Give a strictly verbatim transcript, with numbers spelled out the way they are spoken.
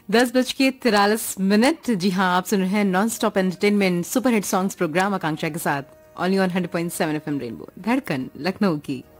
दस बज के तिरालीस मिनट। जी हाँ, आप सुन रहे हैं non stop entertainment super hit songs programme आकांक्षा के साथ only on hundred point seven F M rainbow, धड़कन लखनऊ की।